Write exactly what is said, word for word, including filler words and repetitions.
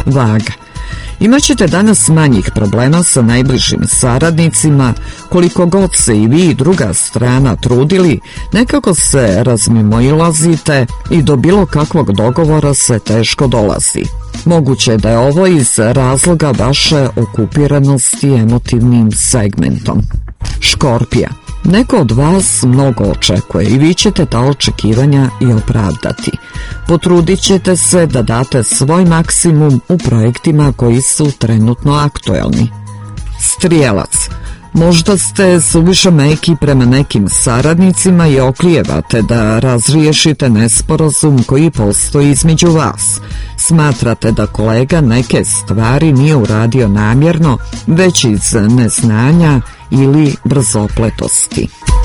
Vaga. Imaćete danas manjih problema sa najbližim saradnicima, koliko god se i vi i druga strana trudili, nekako se razmimoilazite i do bilo kakvog dogovora se teško dolazi. Moguće je da je ovo iz razloga vaše okupiranosti emotivnim segmentom. Škorpija. Neko od vas mnogo očekuje i vi ćete ta očekivanja i opravdati. Potrudit ćete se da date svoj maksimum u projektima koji su trenutno aktuelni. Strijelac. Možda ste suviše meki prema nekim saradnicima i oklijevate da razriješite nesporazum koji postoji između vas. Smatrate da kolega neke stvari nije uradio namjerno, već iz neznanja ili brzopletosti.